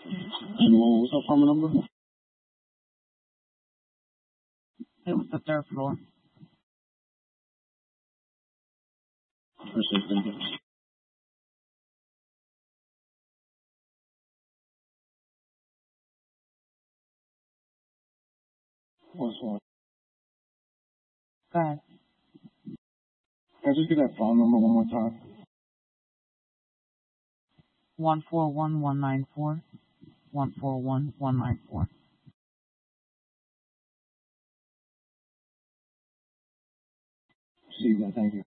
And what was the apartment number? It was the third floor. Appreciate it. What's what? Go ahead. Can I just get that phone number one more time? 141194. 141194. See that. Thank you.